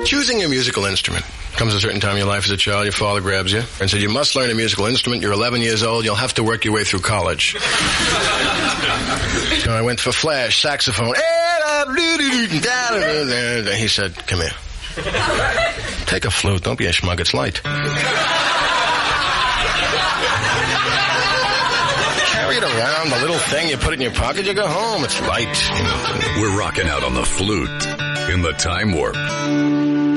Choosing your musical instrument. Comes a certain time in your life as a child, your father grabs you and said, you must learn a musical instrument. You're 11 years old. You'll have to work your way through college. So I went for flash, saxophone. He said, come here. Take a flute. Don't be a schmug. It's light. Carry it around, the little thing. You put it in your pocket, you go home. It's light. We're rocking out on the flute in the Time Warp.